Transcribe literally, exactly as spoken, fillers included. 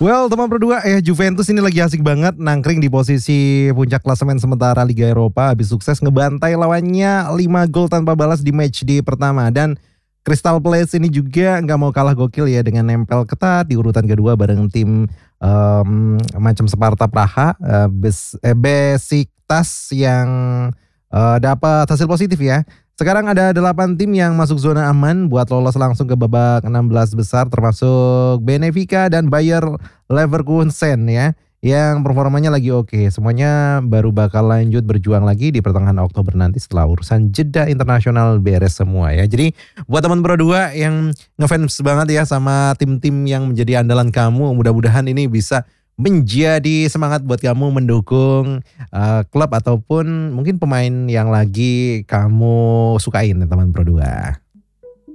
Well, teman berdua, eh Juventus ini lagi asik banget nangkring di posisi puncak klasemen sementara Liga Eropa habis sukses ngebantai lawannya lima gol tanpa balas di match di pertama. Dan Crystal Palace ini juga nggak mau kalah gokil ya dengan nempel ketat di urutan kedua bareng tim em, macam Sparta Praha, eh, Bes, eh, Besiktas yang eh, dapat hasil positif ya. Sekarang ada delapan tim yang masuk zona aman buat lolos langsung ke babak enam belas besar termasuk Benfica dan Bayer Leverkusen ya. Yang performanya lagi oke. Semuanya baru bakal lanjut berjuang lagi di pertengahan Oktober nanti setelah urusan jeda internasional beres semua ya. Jadi buat teman Pro dua yang ngefans banget ya sama tim-tim yang menjadi andalan kamu, mudah-mudahan ini bisa menjadi semangat buat kamu mendukung uh, klub ataupun mungkin pemain yang lagi kamu sukain teman Pro dua.